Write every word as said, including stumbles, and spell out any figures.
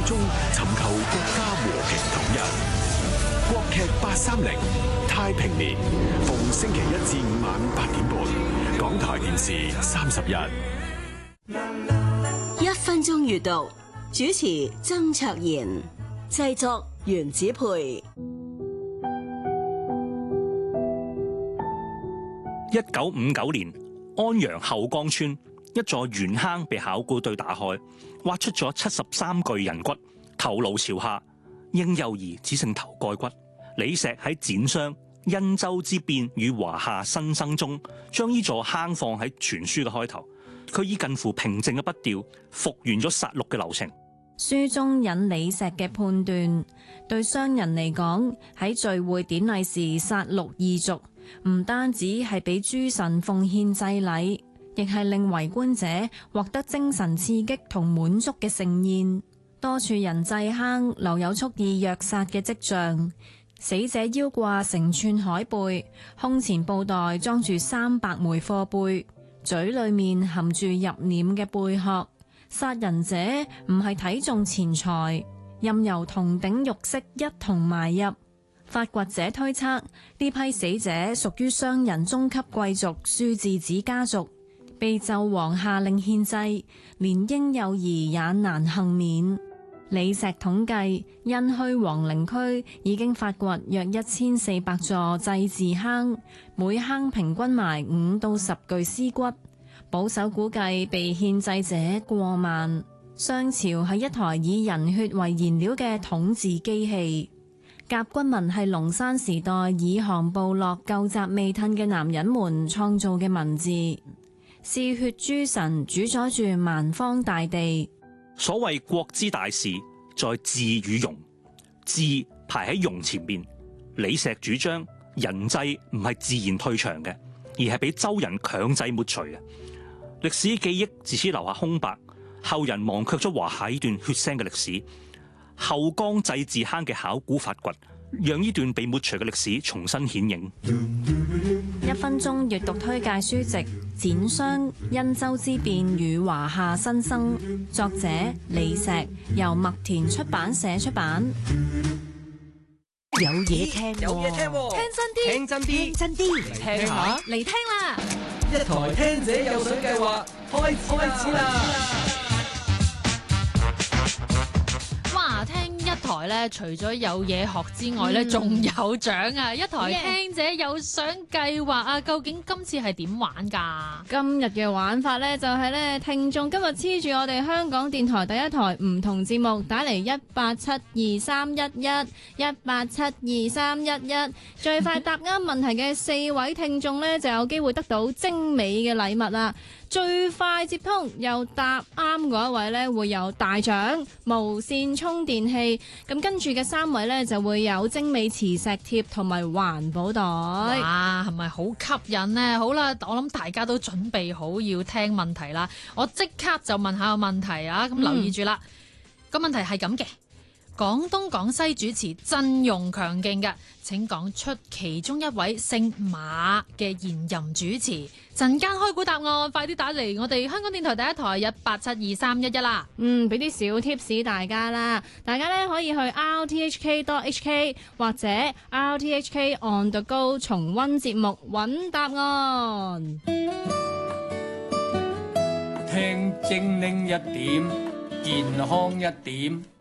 中尋求國家和平統一。國劇八三零太平年，逢星期一至五晚八點半，港台電視三十一。 一分鐘閱讀，主持曾卓賢，製作袁子培。 一九五九年，安陽後江村一座圓坑被考古隊打開，挖出咗七十三具人骨，頭顱朝下，嬰幼兒只剩頭蓋骨。李石喺剪傷殷周之變與華夏新生中，將呢座坑放喺全書嘅開頭。佢以近乎平靜嘅筆調復原咗殺戮嘅流程。 書中引李石嘅判斷，對商人嚟講，喺聚會典禮時殺戮異族，唔單止係俾諸神奉獻祭禮，亦係令圍觀者獲得精神刺激同滿足嘅盛宴。多處人祭坑留有蓄意虐殺嘅跡象，死者腰掛成串海貝，胸前布袋裝住三百枚貨貝，嘴裏面含住入殮嘅貝殼。殺人者唔係睇重錢財，任由銅鼎玉飾一同埋入。發掘者推測，呢批死者屬於商人中級貴族舒字子家族，被紂王下令獻祭，連嬰幼兒也難幸免。李石統計，殷墟皇陵區已經發掘約一千四百座祭祀坑，每坑平均埋五到十具屍骨，保守估計被獻祭者過萬。商朝係一台以人血為燃料嘅統治機器。甲骨文係龍山時代以降部落舊習未褪嘅男人們創造嘅文字，嗜血諸神主宰住蠻荒大地。 所謂國之大事，在治與容，治排喺容前面。李石主張人祭唔係自然退場嘅，而係俾周人強制抹除嘅。歷史記憶自此留下空白，後人忘卻咗華夏呢段血腥嘅歷史。後江祭祀坑嘅考古發掘，讓呢段被抹除嘅歷史重新顯影。 一分鐘閱讀推介書籍《剪傷殷周之變與華夏新生》，作者李石，由麥田出版社出版。 有嘢聽， 有嘢聽， 聽真啲， 聽真啲， 聽真啲， 嚟聽下， 嚟聽啦！ 一台聽者有獎計劃開開始啦！ 哇，聽一台咧，除咗有嘢學之外咧，仲、嗯、有獎啊！一台聽者有獎計劃啊，究竟今次係點玩噶？ 今日嘅玩法咧就係咧，聽眾今日黐住我哋香港電台第一台唔同節目，打嚟一八七二三一一一八七二三一一，最快答啱問題嘅四位聽眾咧就有機會得到精美嘅禮物啦！最快接通又答啱嗰一位咧會有大獎無線充電器，咁跟住嘅三位咧就會有精美磁石貼同埋環保袋。 哇，係咪好吸引呢？好啦，我諗大家都準備好要聽問題啦，我即刻就問下個問題啊！咁留意住啦，個、嗯、問題係咁嘅。廣東廣西主持陣容強勁嘅，請講出其中一位姓馬嘅現任主持。陣間開估答案，快啲打嚟我哋香港電台第一台一八七二三一一啦。 嗯，俾啲小貼士大家啦，大家咧可以去 r t h k dot h k 或者 r t h k on the go 重溫節目揾答案。 聽精靈一點，健康一點。